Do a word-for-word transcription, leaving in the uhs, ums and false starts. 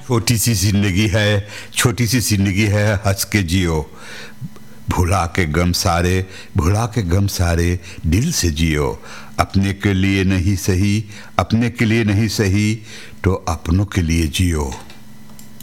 छोटी सी जिंदगी है, छोटी सी जिंदगी है, हंस के जियो, भुला के गम सारे, भुला के गम सारे दिल से जियो। अपने के लिए नहीं सही, अपने के लिए नहीं सही तो अपनों के लिए जियो।